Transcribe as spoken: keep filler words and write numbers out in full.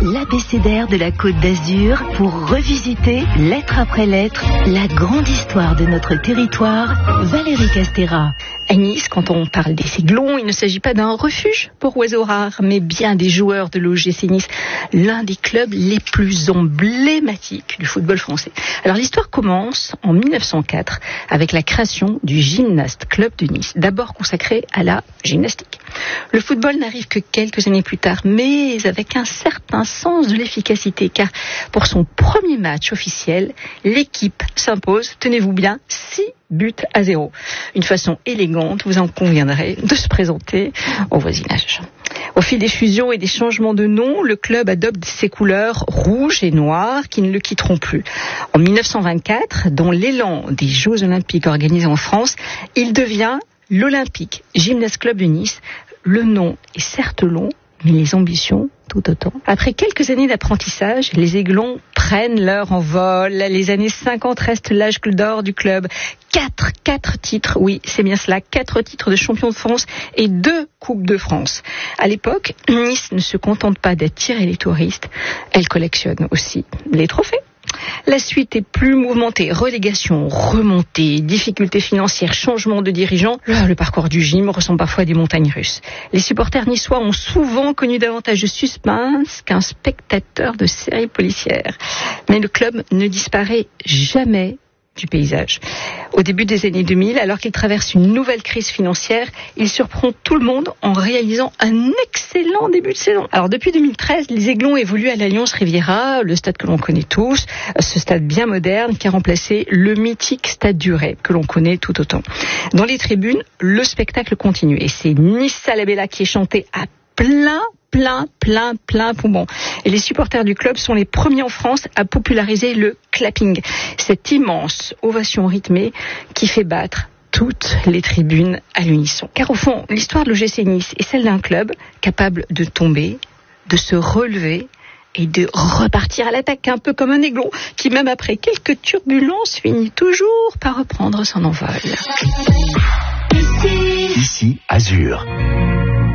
L'abécédaire de la Côte d'Azur pour revisiter, lettre après lettre, la grande histoire de notre territoire. Valérie Castéra. À Nice, quand on parle des Aiglons, il ne s'agit pas d'un refuge pour oiseaux rares, mais bien des joueurs de l'O G C Nice, l'un des clubs les plus emblématiques du football français. Alors l'histoire commence en mille neuf cent quatre avec la création du Gymnast Club de Nice, d'abord consacré à la gymnastique. Le football n'arrive que quelques années plus tard, mais avec un certain sens de l'efficacité, car pour son premier match officiel, l'équipe s'impose, tenez-vous bien, six buts à zéro. Une façon élégante, vous en conviendrez, de se présenter au voisinage. Au fil des fusions et des changements de nom, le club adopte ses couleurs rouges et noires qui ne le quitteront plus. En mille neuf cent vingt-quatre, dans l'élan des Jeux Olympiques organisés en France, il devient l'Olympique Gymnast Club de Nice. Le nom est certes long, mais les ambitions tout autant. Après quelques années d'apprentissage, les Aiglons prennent leur envol. Les années cinquante restent l'âge d'or du club. Quatre, quatre titres, oui, c'est bien cela, quatre titres de champion de France et deux Coupes de France. À l'époque, Nice ne se contente pas d'attirer les touristes, elle collectionne aussi les trophées. La suite est plus mouvementée. Relégation, remontée, difficultés financières, changement de dirigeants. Le, le parcours du gym ressemble parfois à des montagnes russes. Les supporters niçois ont souvent connu davantage de suspense qu'un spectateur de série policière. Mais le club ne disparaît jamais du paysage. Au début des années deux mille, alors qu'il traverse une nouvelle crise financière, il surprend tout le monde en réalisant un excellent début de saison. Alors depuis deux mille treize, les Aiglons évoluent à l'Alliance Riviera, le stade que l'on connaît tous, ce stade bien moderne qui a remplacé le mythique stade du Ray que l'on connaît tout autant. Dans les tribunes, le spectacle continue et c'est Nice à la Bella qui est chanté à plein plein, plein, plein poumon. Et les supporters du club sont les premiers en France à populariser le clapping. Cette immense ovation rythmée qui fait battre toutes les tribunes à l'unisson. Car au fond, l'histoire de l'O G C Nice est celle d'un club capable de tomber, de se relever et de repartir à l'attaque, un peu comme un aiglon qui, même après quelques turbulences, finit toujours par reprendre son envol. Ici, Azur.